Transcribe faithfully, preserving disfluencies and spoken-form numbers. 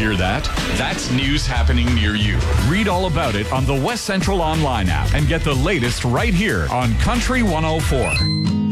Hear that? That's news happening near you. Read all about it on the West Central Online app and get the latest right here on Country one oh four.